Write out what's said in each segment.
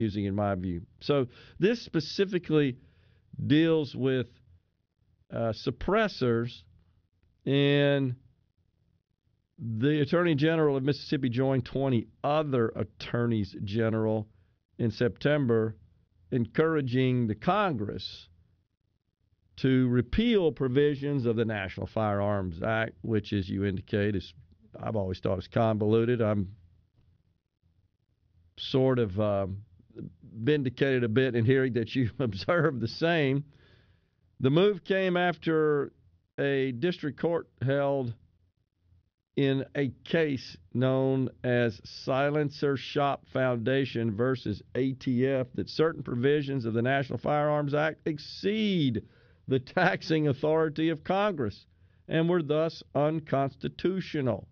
using, in my view. So this specifically deals with suppressors, and the Attorney General of Mississippi joined 20 other attorneys general in September encouraging the Congress to repeal provisions of the National Firearms Act, which, as you indicate, is, I've always thought, is convoluted. I'm sort of vindicated a bit in hearing that you observe the same. The move came after a district court held in a case known as Silencer Shop Foundation versus ATF that certain provisions of the National Firearms Act exceed the taxing authority of Congress and were thus unconstitutional.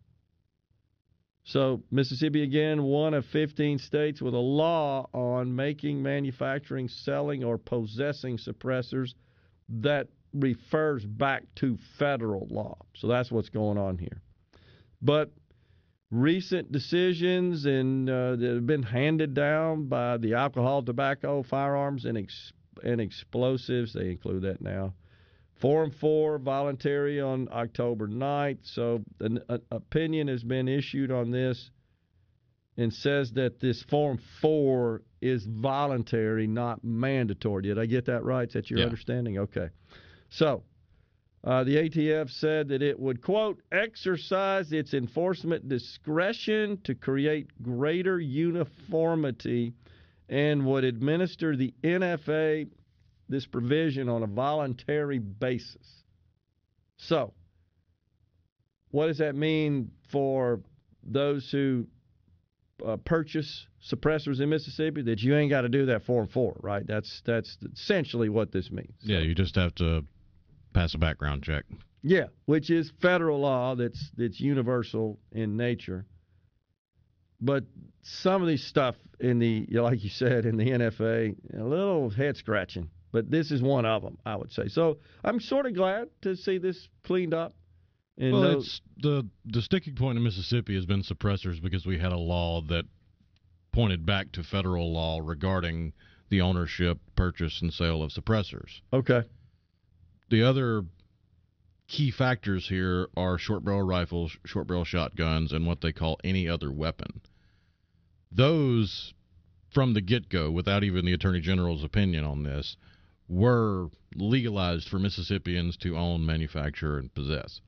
So Mississippi, again, one of 15 states with a law on making, manufacturing, selling, or possessing suppressors that refers back to federal law. So that's what's going on here. But recent decisions that have been handed down by the Alcohol, Tobacco, Firearms, and Explosives, they include that now. Form 4, voluntary on October 9th. So an opinion has been issued on this and says that this Form 4 is voluntary, not mandatory. Did I get that right? Is that your understanding? Okay. So the ATF said that it would, quote, exercise its enforcement discretion to create greater uniformity and would administer the NFA, this provision, on a voluntary basis. So what does that mean for those who purchase suppressors in Mississippi? That you ain't got to do that Form 4, right? That's essentially what this means. So, yeah, you just have to pass a background check. Yeah, which is federal law that's universal in nature. But some of these stuff in the, like you said, in the NFA, a little head scratching. But this is one of them, I would say. So I'm sort of glad to see this cleaned up. And well, it's the sticking point in Mississippi has been suppressors because we had a law that pointed back to federal law regarding the ownership, purchase, and sale of suppressors. Okay. The other key factors here are short barrel rifles, short barrel shotguns, and what they call any other weapon. Those, from the get-go, without even the Attorney General's opinion on this, were legalized for Mississippians to own, manufacture, and possess.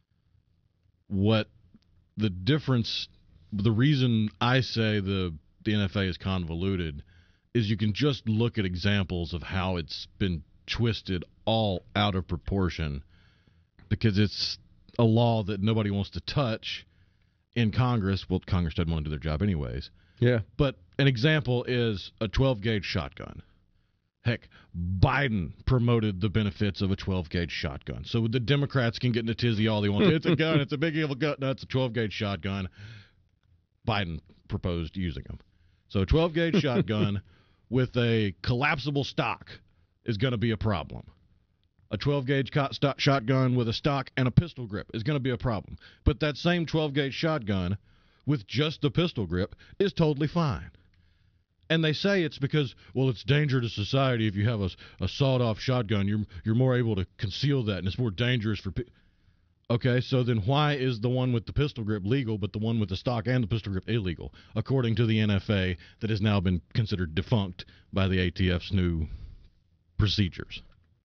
What the difference, the reason I say the NFA is convoluted is you can just look at examples of how it's been twisted all out of proportion because it's a law that nobody wants to touch in Congress. Well, Congress doesn't want to do their job anyways. Yeah. But an example is a 12-gauge shotgun. Heck, Biden promoted the benefits of a 12-gauge shotgun. So the Democrats can get in a tizzy all they want. It's a gun. It's a big evil gun. No, it's a 12-gauge shotgun. Biden proposed using them. So a 12-gauge shotgun with a collapsible stock is going to be a problem. A 12-gauge shotgun with a stock and a pistol grip is going to be a problem. But that same 12-gauge shotgun with just the pistol grip is totally fine. And they say it's because, well, it's danger to society if you have a sawed-off shotgun. You're more able to conceal that, and it's more dangerous for people. Okay, so then why is the one with the pistol grip legal, but the one with the stock and the pistol grip illegal, according to the NFA that has now been considered defunct by the ATF's new procedures?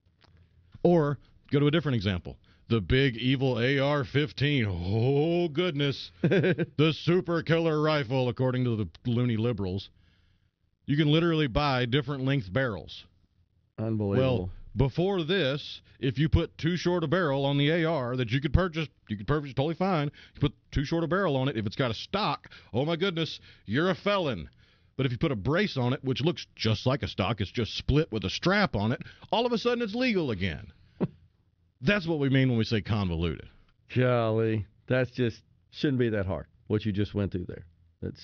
Or go to a different example. The big evil AR-15. Oh, goodness. The super killer rifle, according to the loony liberals. You can literally buy different length barrels. Unbelievable. Well, before this, if you put too short a barrel on the AR that you could purchase totally fine. You put too short a barrel on it. If it's got a stock, oh my goodness, you're a felon. But if you put a brace on it, which looks just like a stock, it's just split with a strap on it, all of a sudden it's legal again. That's what we mean when we say convoluted. Golly, that's just shouldn't be that hard, what you just went through there.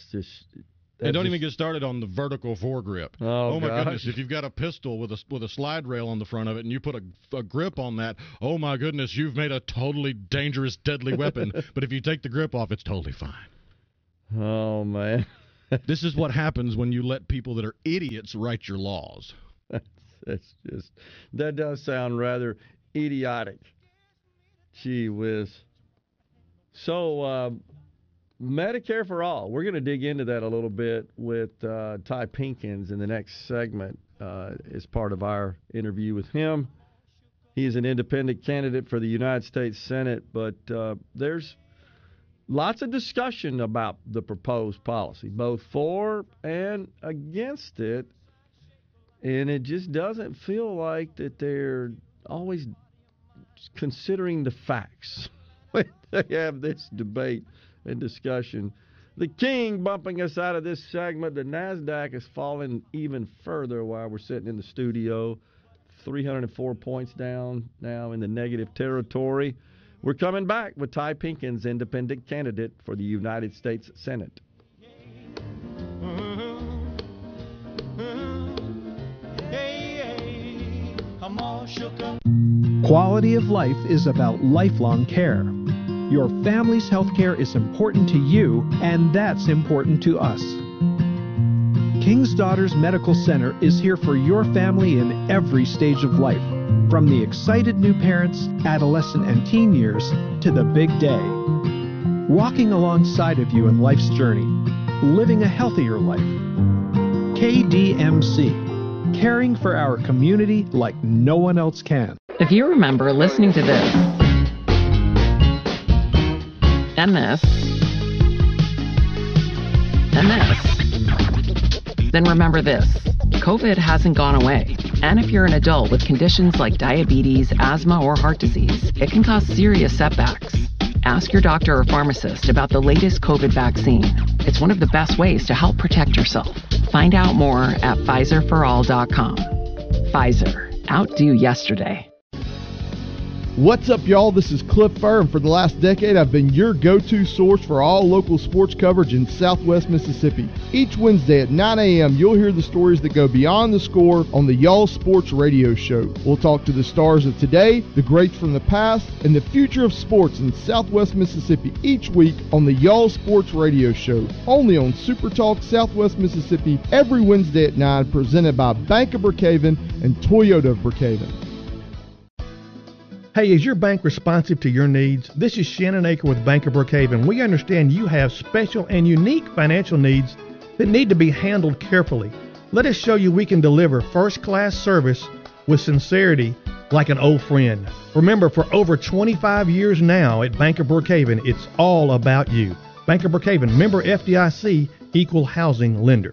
And don't even get started on the vertical foregrip. Oh my gosh. goodness! If you've got a pistol with a slide rail on the front of it, and you put a grip on that, oh my goodness, you've made a totally dangerous, deadly weapon. But if you take the grip off, it's totally fine. Oh man, This is what happens when you let people that are idiots write your laws. That does sound rather idiotic. Gee whiz. So, Medicare for All. We're going to dig into that a little bit with Ty Pinkins in the next segment as part of our interview with him. He is an independent candidate for the United States Senate, but there's lots of discussion about the proposed policy, both for and against it, and it just doesn't feel like that they're always considering the facts when they have this debate and discussion. The king bumping us out of this segment. The NASDAQ has fallen even further while we're sitting in the studio. 304 points down now in the negative territory. We're coming back with Ty Pinkins, independent candidate for the United States Senate. Quality of life is about lifelong care. Your family's health care is important to you, and that's important to us. King's Daughters Medical Center is here for your family in every stage of life, from the excited new parents, adolescent and teen years, to the big day. Walking alongside of you in life's journey, living a healthier life. KDMC, caring for our community like no one else can. If you remember listening to this, and this, and this, then remember this. COVID hasn't gone away. And if you're an adult with conditions like diabetes, asthma, or heart disease, it can cause serious setbacks. Ask your doctor or pharmacist about the latest COVID vaccine. It's one of the best ways to help protect yourself. Find out more at PfizerForAll.com. Pfizer. Outdo yesterday. What's up, y'all? This is Cliff Furr, and for the last decade, I've been your go-to source for all local sports coverage in Southwest Mississippi. Each Wednesday at 9 a.m., you'll hear the stories that go beyond the score on the Y'all Sports Radio Show. We'll talk to the stars of today, the greats from the past, and the future of sports in Southwest Mississippi each week on the Y'all Sports Radio Show, only on Super Talk Southwest Mississippi every Wednesday at 9, presented by Bank of Brookhaven and Toyota of Brookhaven. Hey, is your bank responsive to your needs? This is Shannon Aker with Bank of Brookhaven. We understand you have special and unique financial needs that need to be handled carefully. Let us show you we can deliver first-class service with sincerity like an old friend. Remember, for over 25 years now at Bank of Brookhaven, it's all about you. Bank of Brookhaven, member FDIC, equal housing lender.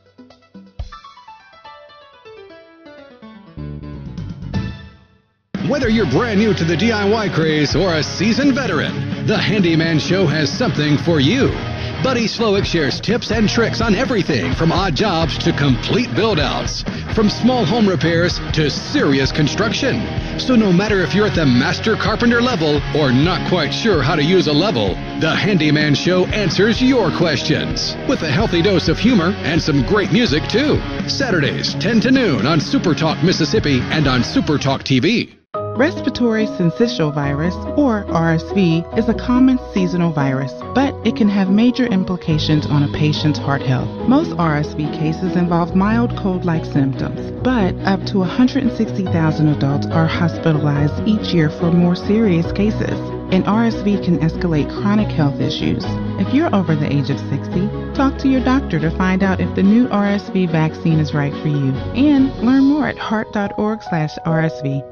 Whether you're brand new to the DIY craze or a seasoned veteran, the Handyman Show has something for you. Buddy Slowick shares tips and tricks on everything from odd jobs to complete build-outs, from small home repairs to serious construction. So no matter if you're at the master carpenter level or not quite sure how to use a level, the Handyman Show answers your questions with a healthy dose of humor and some great music too. Saturdays, 10 to noon on Super Talk Mississippi and on Super Talk TV. Respiratory syncytial virus, or RSV, is a common seasonal virus, but it can have major implications on a patient's heart health. Most RSV cases involve mild cold-like symptoms, but up to 160,000 adults are hospitalized each year for more serious cases. And RSV can escalate chronic health issues. If you're over the age of 60, talk to your doctor to find out if the new RSV vaccine is right for you. And learn more at heart.org/RSV.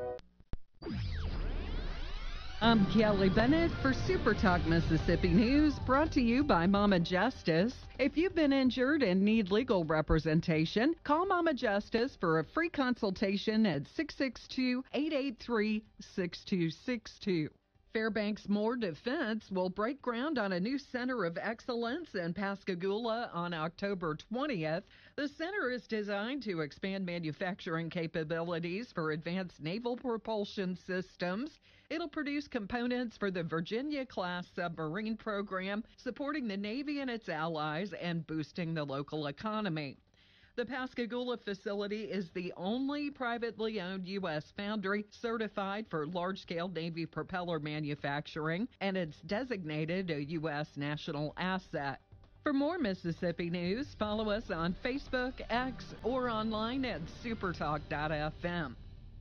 I'm Kelly Bennett for Super Talk Mississippi News, brought to you by Mama Justice. If you've been injured and need legal representation, call Mama Justice for a free consultation at 662-883-6262. Fairbanks Moore Defense will break ground on a new Center of Excellence in Pascagoula on October 20th. The center is designed to expand manufacturing capabilities for advanced naval propulsion systems. It'll produce components for the Virginia-class submarine program, supporting the Navy and its allies and boosting the local economy. The Pascagoula facility is the only privately owned U.S. foundry certified for large-scale Navy propeller manufacturing, and it's designated a U.S. national asset. For more Mississippi news, follow us on Facebook, X, or online at supertalk.fm.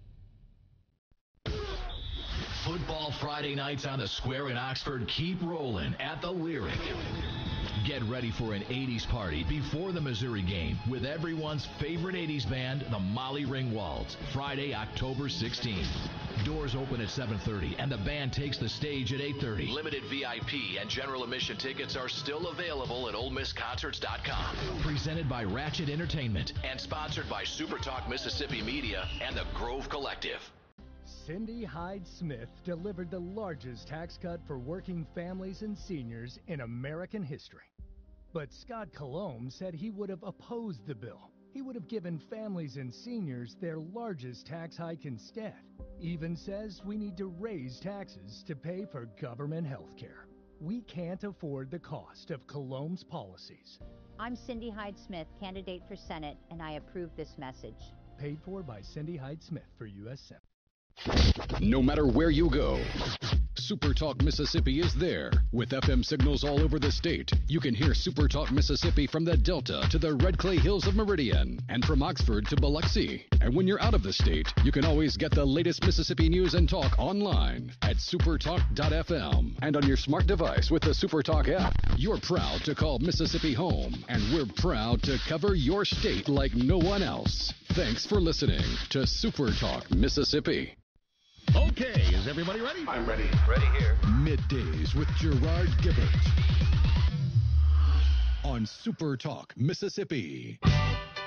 Football Friday nights on the Square in Oxford keep rolling at the Lyric. Get ready for an 80s party before the Missouri game with everyone's favorite 80s band, the Molly Ringwalds, Friday, October 16th. Doors open at 7:30 and the band takes the stage at 8:30. Limited VIP and general admission tickets are still available at OleMissConcerts.com. Presented by Ratchet Entertainment and sponsored by SuperTalk Mississippi Media and the Grove Collective. Cindy Hyde-Smith delivered the largest tax cut for working families and seniors in American history. But Scott Colomb said he would have opposed the bill. He would have given families and seniors their largest tax hike instead. Even says we need to raise taxes to pay for government health care. We can't afford the cost of Colomb's policies. I'm Cindy Hyde-Smith, candidate for Senate, and I approve this message. Paid for by Cindy Hyde-Smith for U.S. Senate. No matter where you go, SuperTalk Mississippi is there. With FM signals all over the state, you can hear SuperTalk Mississippi from the Delta to the Red Clay Hills of Meridian and from Oxford to Biloxi. And when you're out of the state, you can always get the latest Mississippi news and talk online at supertalk.fm and on your smart device with the SuperTalk app. You're proud to call Mississippi home, and we're proud to cover your state like no one else. Thanks for listening to SuperTalk Mississippi. Okay, is everybody ready? I'm ready. Ready here. Middays with Gerard Gibbert on SuperTalk Mississippi.